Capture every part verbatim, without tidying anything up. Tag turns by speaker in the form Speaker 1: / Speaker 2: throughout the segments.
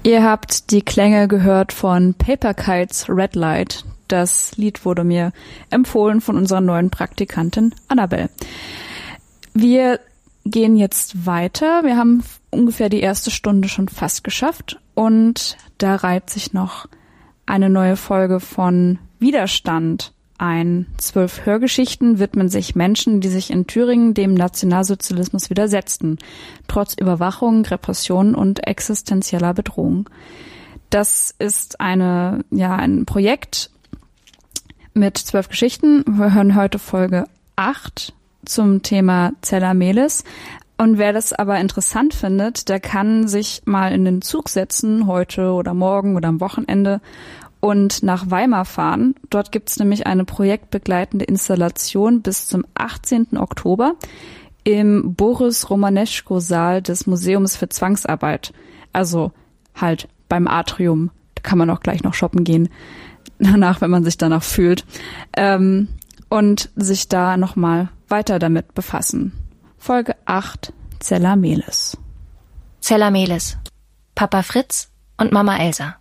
Speaker 1: Ihr habt die Klänge gehört von Paper Kites Red Light. Das Lied wurde mir empfohlen von unserer neuen Praktikantin Annabelle. Wir gehen jetzt weiter. Wir haben ungefähr die erste Stunde schon fast geschafft und da reiht sich noch eine neue Folge von Widerstand ein. Zwölf Hörgeschichten widmen sich Menschen, die sich in Thüringen dem Nationalsozialismus widersetzten, trotz Überwachung, Repression und existenzieller Bedrohung. Das ist eine, ja, ein Projekt mit zwölf Geschichten. Wir hören heute Folge acht zum Thema Zella Mehlis. Und wer das aber interessant findet, der kann sich mal in den Zug setzen, heute oder morgen oder am Wochenende, und nach Weimar fahren. Dort gibt es nämlich eine projektbegleitende Installation bis zum achtzehnten Oktober im Boris-Romaneschko-Saal des Museums für Zwangsarbeit. Also halt beim Atrium. Da kann man auch gleich noch shoppen gehen, danach, wenn man sich danach fühlt. Ähm, und sich da nochmal weiter damit befassen. Folge acht, Zella Mehlis.
Speaker 2: Zella Mehlis, Papa Fritz und Mama Elsa.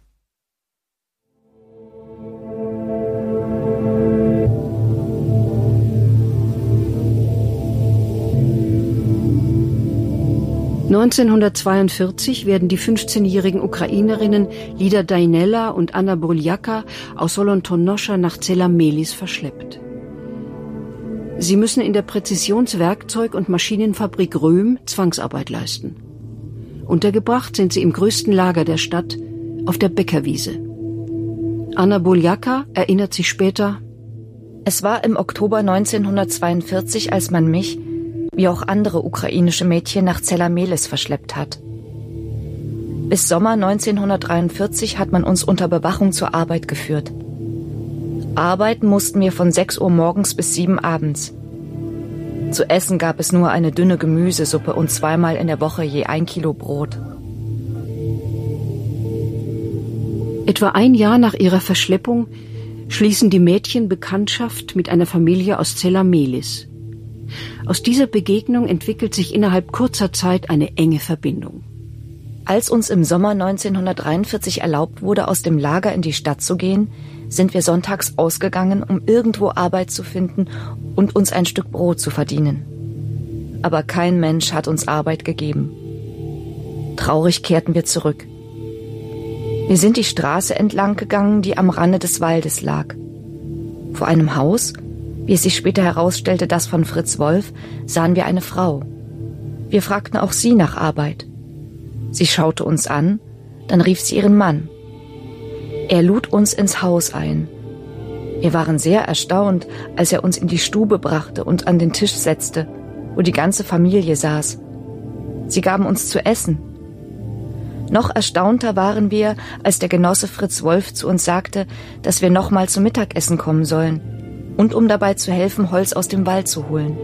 Speaker 3: neunzehnhundertzweiundvierzig werden die fünfzehnjährigen Ukrainerinnen Lida Dajnela und Anna Boljaka aus Solontonoscha nach Zella Mehlis verschleppt. Sie müssen in der Präzisionswerkzeug- und Maschinenfabrik Röhm Zwangsarbeit leisten. Untergebracht sind sie im größten Lager der Stadt, auf der Bäckerwiese. Anna Boljaka erinnert sich später:
Speaker 2: Es war im Oktober neunzehnhundertzweiundvierzig, als man mich, wie auch andere ukrainische Mädchen, nach Zella Mehlis verschleppt hat. Bis Sommer neunzehnhundertdreiundvierzig hat man uns unter Bewachung zur Arbeit geführt. Arbeiten mussten wir von sechs Uhr morgens bis sieben abends. Zu essen gab es nur eine dünne Gemüsesuppe und zweimal in der Woche je ein Kilo Brot.
Speaker 3: Etwa ein Jahr nach ihrer Verschleppung schließen die Mädchen Bekanntschaft mit einer Familie aus Zella Mehlis. Aus dieser Begegnung entwickelt sich innerhalb kurzer Zeit eine enge Verbindung.
Speaker 2: Als uns im Sommer neunzehnhundertdreiundvierzig erlaubt wurde, aus dem Lager in die Stadt zu gehen, sind wir sonntags ausgegangen, um irgendwo Arbeit zu finden und uns ein Stück Brot zu verdienen. Aber kein Mensch hat uns Arbeit gegeben. Traurig kehrten wir zurück. Wir sind die Straße entlang gegangen, die am Rande des Waldes lag. Vor einem Haus, wie es sich später herausstellte, das von Fritz Wolf, sahen wir eine Frau. Wir fragten auch sie nach Arbeit. Sie schaute uns an, dann rief sie ihren Mann. Er lud uns ins Haus ein. Wir waren sehr erstaunt, als er uns in die Stube brachte und an den Tisch setzte, wo die ganze Familie saß. Sie gaben uns zu essen. Noch erstaunter waren wir, als der Genosse Fritz Wolf zu uns sagte, dass wir noch mal zum Mittagessen kommen sollen und um dabei zu helfen, Holz aus dem Wald zu holen.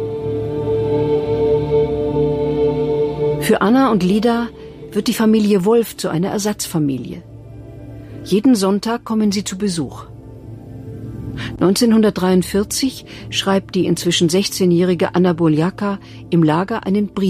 Speaker 3: Für Anna und Lida wird die Familie Wolf zu einer Ersatzfamilie. Jeden Sonntag kommen sie zu Besuch. neunzehnhundertdreiundvierzig schreibt die inzwischen sechzehnjährige Anna Boljaka im Lager einen Brief